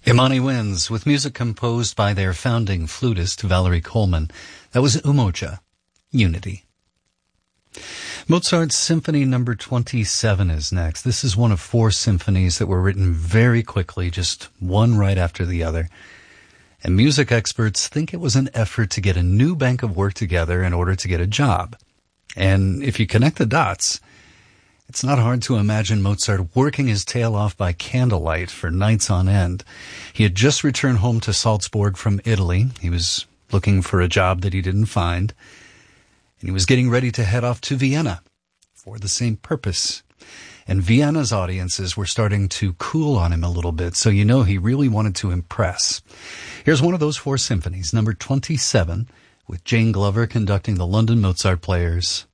Imani Winds, with music composed by their founding flutist, Valerie Coleman. That was Umoja, Unity. Mozart's Symphony Number 27 is next. This is one of 4 symphonies that were written very quickly, just one right after the other. And music experts think it was an effort to get a new bank of work together in order to get a job. And if you connect the dots, it's not hard to imagine Mozart working his tail off by candlelight for nights on end. He had just returned home to Salzburg from Italy. He was looking for a job that he didn't find. And he was getting ready to head off to Vienna for the same purpose. And Vienna's audiences were starting to cool on him a little bit, so you know he really wanted to impress. Here's one of those 4 symphonies, number 27, with Jane Glover conducting the London Mozart Players.